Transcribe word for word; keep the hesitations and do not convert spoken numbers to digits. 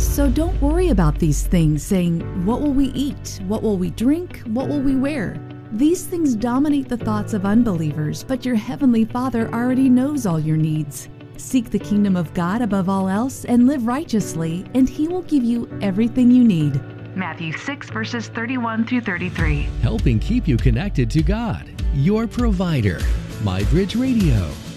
So don't worry about these things, saying, what will we eat? What will we drink? What will we wear? These things dominate the thoughts of unbelievers, but your Heavenly Father already knows all your needs. Seek the kingdom of God above all else and live righteously, and He will give you everything you need. Matthew six, verses thirty-one through thirty-three. Helping keep you connected to God, your provider. MyBridge Radio.